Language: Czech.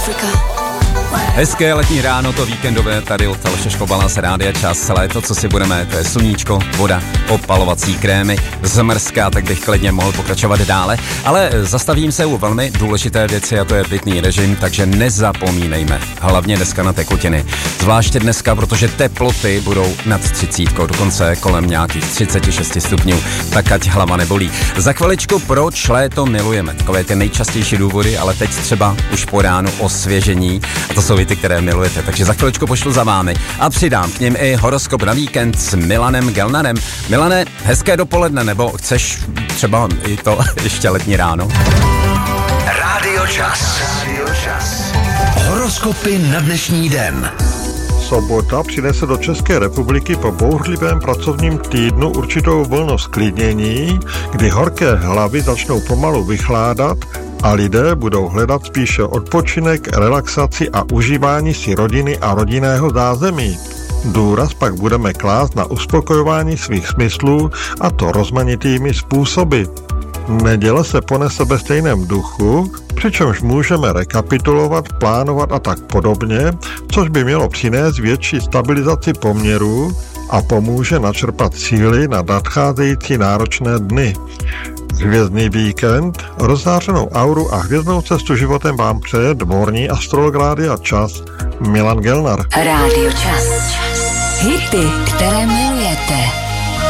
Hezké letní ráno, to víkendové, tady od Aleše Škobala z Rádia Čas. Léto, co si budeme, to je sluníčko, voda, opalovací krémy, zmrzká, tak bych klidně mohl pokračovat dále. Ale zastavím se u velmi důležité věci a to je pitný režim, takže nezapomínejme, hlavně dneska na tekutiny. Zvláště dneska, protože teploty budou nad 30, dokonce kolem nějakých 36 stupňů, tak ať hlava nebolí. Za chviličku, proč léto milujeme? Takové ty nejčastější důvody, ale teď třeba už po ránu osvěžení. A to jsou ty, které milujete, takže za chviličku pošlu za vámi a přidám k nim i horoskop na víkend s Milanem Gelnarem. Milane, hezké dopoledne, nebo chceš třeba i to ještě letní ráno? Rádio Čas. Horoskopy na dnešní den. Sobota přinese do České republiky po bouřlivém pracovním týdnu určitou vlnu zklidnění, kdy horké hlavy začnou pomalu vychládat a lidé budou hledat spíše odpočinek, relaxaci a užívání si rodiny a rodinného zázemí. Důraz pak budeme klást na uspokojování svých smyslů, a to rozmanitými způsoby. Neděle se ponese ve stejném duchu, přičemž můžeme rekapitulovat, plánovat a tak podobně, což by mělo přinést větší stabilizaci poměrů a pomůže načerpat síly na nadcházející náročné dny. Hvězdný víkend, rozzářenou auru a hvězdnou cestu životem vám přeje dvorní astrolog Rádia Čas Milan Gelnar. Rádio Čas. Hity, které milujete.